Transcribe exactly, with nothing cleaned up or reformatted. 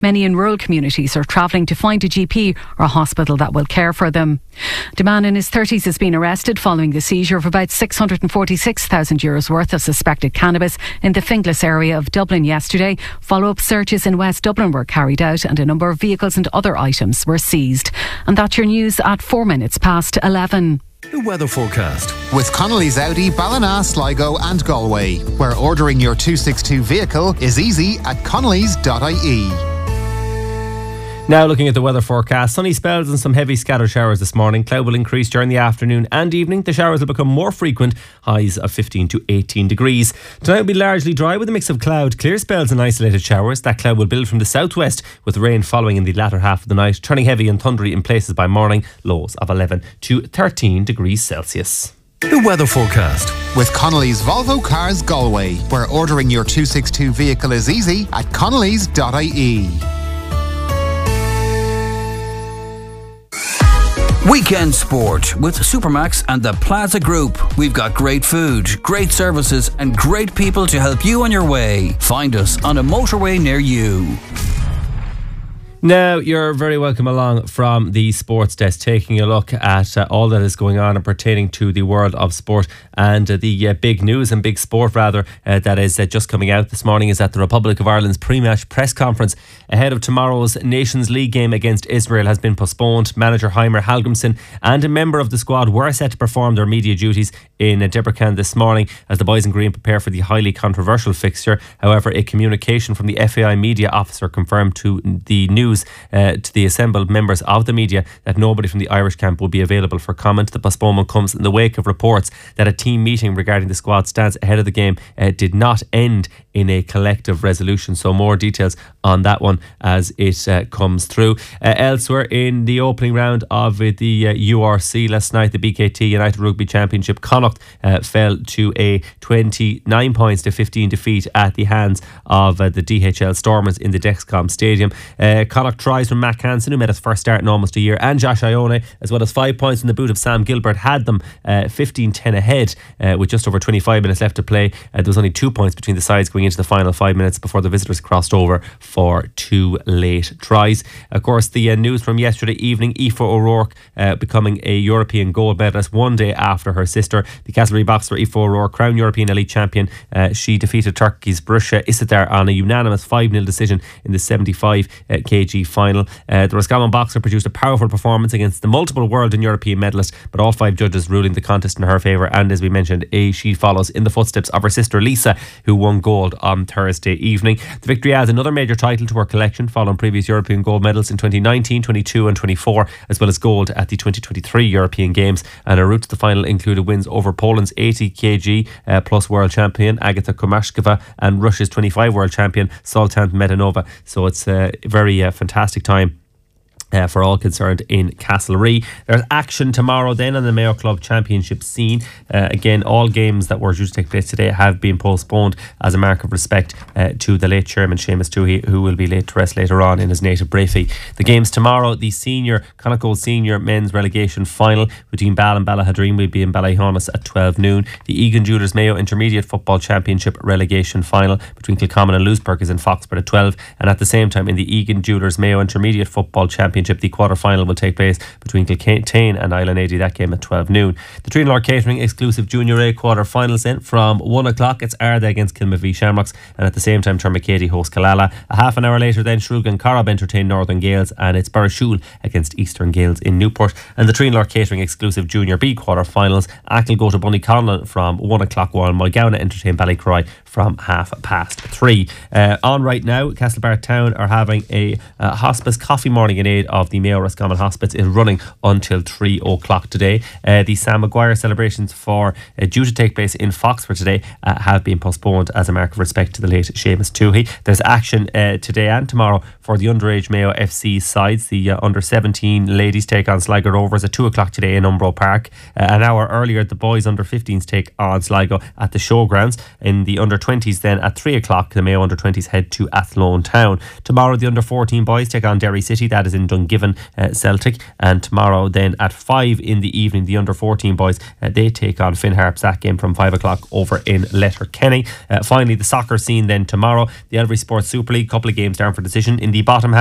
Many in rural communities are travelling to find a G P or a hospital that will care for them. The man in his thirties has been arrested following the seizure of about six hundred forty-six thousand euros worth of suspected cannabis in the Finglas area of Dublin yesterday. Follow-up searches in West Dublin were carried out and a number of vehicles and other items were seized. And that's your news at four minutes past eleven. The weather forecast with Connolly's Audi, Ballina, Sligo and Galway, where ordering your two sixty-two vehicle is easy at connellys dot I E. Now looking at the weather forecast, sunny spells and some heavy scattered showers this morning. Cloud will increase during the afternoon and evening. The showers will become more frequent, highs of fifteen to eighteen degrees. Tonight will be largely dry with a mix of cloud, clear spells and isolated showers. That cloud will build from the southwest with rain following in the latter half of the night, turning heavy and thundery in places by morning. Lows of eleven to thirteen degrees Celsius. The weather forecast with Connolly's Volvo Cars Galway, where ordering your two sixty-two vehicle is easy at connellys dot I E. Weekend Sport with Supermax and the Plaza Group. We've got great food, great services and great people to help you on your way. Find us on a motorway near you. Now, you're very welcome along from the sports desk, taking a look at uh, all that is going on and pertaining to the world of sport. And uh, the uh, big news and big sport, rather, uh, that is uh, just coming out this morning is that the Republic of Ireland's pre-match press conference ahead of tomorrow's Nations League game against Israel has been postponed. Manager Heimer Hallgrimsson and a member of the squad were set to perform their media duties in uh, Debrecen this morning as the boys in green prepare for the highly controversial fixture. However, a communication from the F A I media officer confirmed to the news Uh, to the assembled members of the media that nobody from the Irish camp will be available for comment. The postponement comes in the wake of reports that a team meeting regarding the squad stance ahead of the game uh, did not end in a collective resolution. So more details on that one as it uh, comes through. Uh, elsewhere, in the opening round of uh, the uh, U R C last night, the B K T United Rugby Championship, Connacht uh, fell to a twenty-nine points to fifteen defeat at the hands of uh, the D H L Stormers in the Dexcom Stadium. Uh, Connacht tries from Matt Hansen, who made his first start in almost a year, and Josh Ione, as well as five points in the boot of Sam Gilbert, had them uh, fifteen ten ahead uh, with just over twenty-five minutes left to play. Uh, there was only two points between the sides going into the final five minutes before the visitors crossed over for two late tries. Of course, the uh, news from yesterday evening, Aoife O'Rourke uh, becoming a European gold medalist one day after her sister. The Castlereagh boxer Aoife O'Rourke, crowned European elite champion. Uh, she defeated Turkey's Barışa Isitar on a unanimous five nil decision in the seventy-five kilograms final. Uh, the Roscommon boxer produced a powerful performance against the multiple world and European medalist, but all five judges ruling the contest in her favour. And as we mentioned, a, she follows in the footsteps of her sister Lisa, who won gold on Thursday evening. The victory adds another major title to her collection, following previous European gold medals in twenty nineteen, twenty-two and twenty-four, as well as gold at the twenty twenty-three European Games. And her route to the final included wins over Poland's eighty kilograms uh, plus world champion Agata Komashkova and Russia's twenty-five world champion Sultan Medanova. So it's a very uh, fantastic time Uh, for all concerned in Castlereagh. There's action tomorrow then on the Mayo Club Championship scene. Uh, again, all games that were due to take place today have been postponed as a mark of respect uh, to the late chairman Seamus Toohey, who will be laid to rest later on in his native Brafey. The games tomorrow, the senior Connacht senior men's relegation final between Ball and Ballahadreen will be in Ballyhonus at twelve noon. The Egan Jewellers Mayo Intermediate Football Championship relegation final between Kilcommon and Louisburg is in Foxford at twelve, and at the same time in the Egan Jewellers Mayo Intermediate Football Championship, the quarter-final will take place between Kiltane and Island eighty, that game at twelve noon. The Trinlor Catering exclusive Junior A quarter-finals then from one o'clock. It's Arda against Kilmavie Shamrocks, and at the same time Termacady host Killala. A half an hour later then Shrug and Corrib entertain Northern Gales, and it's Barrashul against Eastern Gales in Newport. And the Trinlor Catering exclusive Junior B quarter-finals, Achill go to Bunnyconlon from one o'clock, while Mulgowna entertain Ballycroy from half past three. Uh, on right now, Castlebar Town are having a uh, hospice coffee morning in aid of the Mayo Roscommon Hospice, is running until three o'clock today. Uh, the Sam Maguire celebrations for uh, due to take place in Foxford today uh, have been postponed as a mark of respect to the late Seamus Toohey. There's action uh, today and tomorrow for the underage Mayo F C sides. The uh, under seventeen ladies take on Sligo Rovers at two o'clock today in Umbro Park. Uh, an hour earlier, the boys under fifteens take on Sligo at the showgrounds. In the under twenties then at three o'clock, the Mayo under twenties head to Athlone Town. Tomorrow the under fourteen boys take on Derry City, that is in Dundee Dungiven uh, Celtic. And tomorrow then at five in the evening, the under fourteen boys, uh, they take on Finn Harps. That game from five o'clock over in Letterkenny. Uh, finally, the soccer scene then tomorrow. The Elvery Sports Super League, couple of games down for decision. In the bottom half